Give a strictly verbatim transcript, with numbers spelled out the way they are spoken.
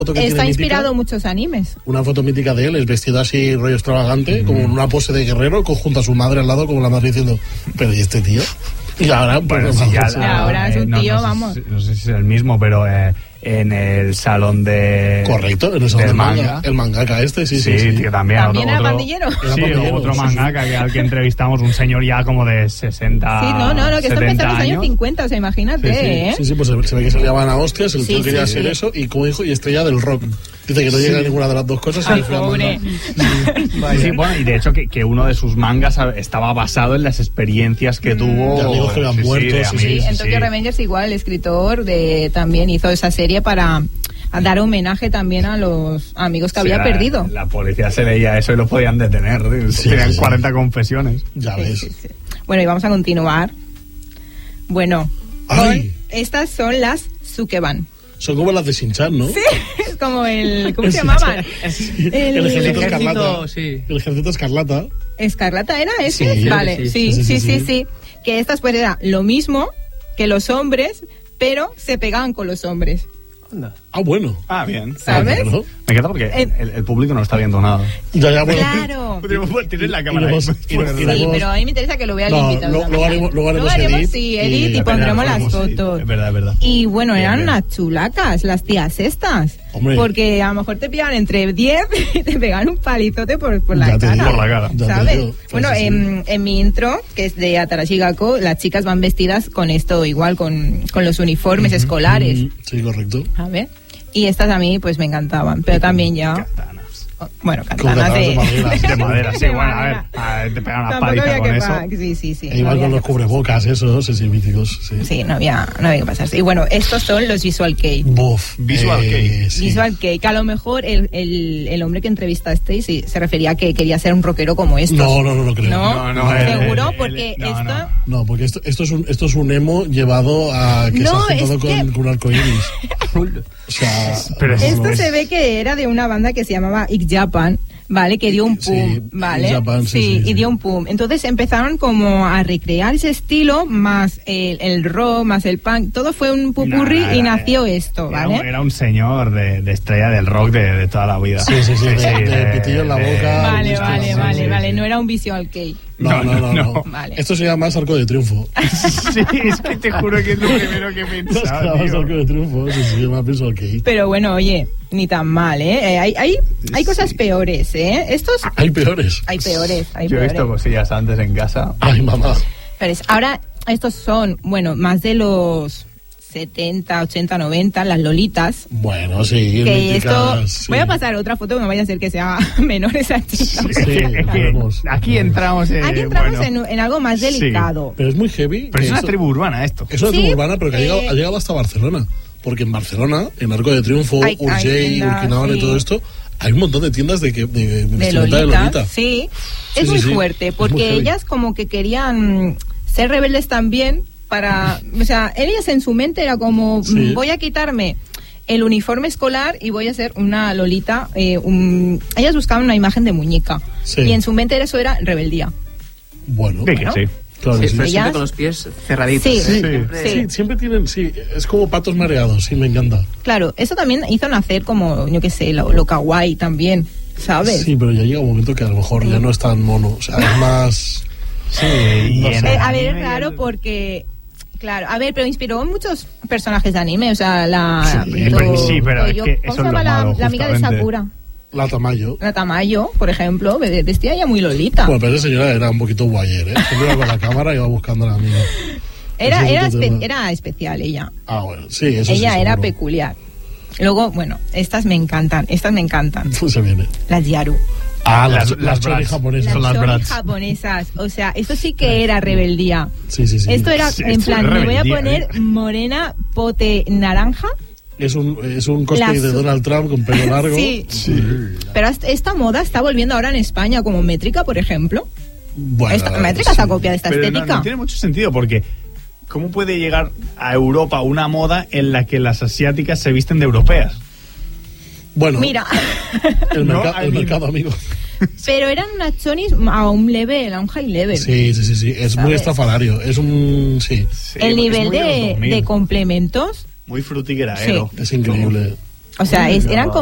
Está inspirado en muchos animes. Una foto mítica de él, es vestido así, rollo extravagante, mm. como en una pose de guerrero, junto a su madre al lado, como la madre diciendo, pero ¿y este tío? Y ahora, bueno, pues, sí, ya, y ahora es un no, tío, no, vamos. Sé, no sé si es el mismo, pero eh, en el salón de... Correcto, en el salón del manga. manga. El mangaka este, sí, sí. Sí, sí. Que también, ¿También otro, era pandillero? Sí, era pandillero, otro sí, mangaka sí. Que, al que entrevistamos, un señor ya como de sesenta, Sí, no, no, no, que esto empezó en los años cincuenta, o sea, imagínate, sí, sí. ¿eh? Sí, sí, pues se, se ve que se le llamaban a hostias, el sí, tío quería sí, ser sí. eso, y como dijo, y estrella del rock. Dice que no llega sí. a ninguna de las dos cosas. Ay, y fue a pobre. Sí, sí, bueno, y de hecho que, que uno de sus mangas estaba basado en las experiencias que mm. tuvo de amigos que habían sí, muerto. Sí, sí, sí, sí, en Tokyo sí. Revengers igual el escritor de, también hizo esa serie para a dar homenaje también a los amigos que sí, había la, perdido. La policía se leía eso y lo podían detener. Sí, tenían sí. cuarenta confesiones. Ya sí, ves. Sí, sí. Bueno, y vamos a continuar. Bueno, con, estas son las Sukeban. Son como las de Shin-Chan, ¿no? Sí, es como el... ¿Cómo se llamaban? Sí. El, el ejército escarlata. Sí. El ejército escarlata. ¿Escarlata era ese? Sí, vale, sí sí sí, sí, sí, sí, sí, sí. Que estas pues era lo mismo que los hombres, pero se pegaban con los hombres. Anda. Ah, bueno. Ah, bien. ¿Sabes? ¿No? Me encanta porque eh, el, el público no está viendo nada. Ya, ya, bueno. Claro. Tienes la cámara iremos, ahí. Iremos, sí, iremos. pero a mí me interesa que lo vea el no, invitado. Lo, lo haremos, lo haremos, lo haremos edit, sí, edit y, y pondremos verdad, las sí, fotos. Es verdad, es verdad. Y bueno, bien, eran bien. unas chulacas, las tías estas. Hombre. Porque a lo mejor te pillaban entre diez y te pegaban un palizote por, por la ya cara. Digo, por la cara. ¿Sabes? Digo, bueno, sí, sí. En, en mi intro, que es de Atarashi Gakko, las chicas van vestidas con esto igual, con, con los uniformes uh-huh. escolares. Uh-huh. Sí, correcto. A ver. Y estas a mí pues me encantaban, pero también ya... Katanas. Bueno, katanas de... de madera. De madera, sí, bueno, a ver, a ver te pegan una paliza con eso. Pa... Sí, sí, sí. E igual no con los cubrebocas, esos, sí, sí, míticos, sí. Sí, no había, no había que pasarse. Y bueno, estos son los Visual Kei. Buf, Visual eh, Kei. Sí. Visual Kei, que a lo mejor el, el, el hombre que entrevistasteis sí, se refería a que quería ser un rockero como estos. No, no, no, no creo. No, no, no ¿seguro? el, el, porque el, no, esto... No. No, porque esto, esto, es un, esto es un emo llevado a que no, se ha juntado es con, que... con un arcoíris. O sea, pero no, esto no, se ve que era de una banda que se llamaba X Japan, ¿vale? Que dio un pum, sí, ¿vale? Japan, sí, sí, sí, y sí. dio un pum. Entonces empezaron como a recrear ese estilo, más el, el rock, más el punk. Todo fue un pupurri Nah, y nah, nació esto, ¿vale? Era, era un señor de, de estrella del rock de, de toda la vida. Sí, sí, sí, de, de, de pitillo en la de, boca. Vale, whisky, vale, sí, vale, sí, vale. sí. No era un Visual Kei. No, no, no. no, no. Vale. Esto se llama más Arco de Triunfo. Sí, es que te juro que es lo primero que he Las pensado, clavas tío. Arco de Triunfo, sí, se llama Visual Kei. Pero bueno, oye, ni tan mal, ¿eh? eh hay, hay, hay cosas Sí. peores, ¿eh? Estos... Hay peores. Hay peores, hay Yo he peores. visto cosillas antes en casa. Ay, mamá. Peores. Ahora, estos son, bueno, más de los setenta, ochenta, noventa, las lolitas. Bueno, sí. Que míticas, esto... sí. Voy a pasar otra foto, no vaya a ser que sea menor esa chica. Sí, Es que vamos. aquí entramos en... Aquí entramos bueno, en, en algo más sí. delicado. Pero es muy heavy. Pero es que una esto- tribu urbana esto. Es una Sí, tribu urbana, pero que ha, llegado, eh, ha llegado hasta Barcelona. Porque en Barcelona, en Arco de Triunfo, Hay- hay Urgell, tiendas, Urquinaona y sí. todo esto, hay un montón de tiendas de, que, de, de De vestimenta de Lolita, Lolita. sí. Sí, Es sí, muy sí. fuerte, Es porque muy heavy. ellas como que querían ser rebeldes también para... O sea, ellas en su mente era como, Sí. mm, voy a quitarme el uniforme escolar y voy a ser una Lolita. Eh, un... Ellas buscaban una imagen de muñeca. Sí. Y en su mente eso era rebeldía. Bueno, Sí, que ¿no? sí. claro que Sí, sí. pero Ellas- siempre con los pies cerraditos. Sí. Sí, Siempre- sí, siempre tienen, sí, es como patos mareados, sí, me encanta. Claro, eso también hizo nacer como, yo qué sé, lo, lo kawaii también, ¿sabes? Sí, pero ya llega un momento que a lo mejor ya no es tan mono, o sea, es más... Sí, y No en sé. Eh, el a ver, es anime raro el- porque... Claro, a ver, pero inspiró muchos personajes de anime, o sea, la... Sí, pero- sí, pero es yo- que ¿cómo eso se es llama lo la, malo, la amiga de justamente. Sakura? La Tamayo. La Tamayo, por ejemplo, ve- vestía ya muy lolita. Bueno, pero esa señora era un poquito guayer, ¿eh? Siempre iba con la cámara y iba buscando a la amiga. Era, ese es era, otro espe- tema. era especial ella. Ah, bueno, sí, eso sí, ella era seguro. peculiar. Luego, bueno, estas me encantan, estas me encantan. Se viene. Las Yaru. Ah, las, Las- las, las chori brats. japonesas. Las Son las shorty brats. japonesas. O sea, esto sí que era rebeldía. Sí, sí, sí. Esto era, Sí, en esto plan, es me voy a rebeldía, poner ¿eh? morena, pote naranja. Es un, es un cosplay Las- de Donald Trump con pelo largo. Sí. Sí. Pero est- esta moda está volviendo ahora en España, como Métrica, por ejemplo. Bueno, Esta, Métrica se ha copiado de esta Pero no, estética. no tiene mucho sentido porque ¿cómo puede llegar a Europa una moda en la que las asiáticas se visten de europeas? Bueno, Mira, el, No, merca- I el mean- mercado, amigo. pero eran unas chonis a un level, a un high level. Sí, sí, sí, sí. Es muy ¿Sabes? estrafalario. Es un... Sí, Sí, El es nivel muy de, los dos mil. de complementos. Muy frutigueraero. Sí. es increíble. O sea, es, eran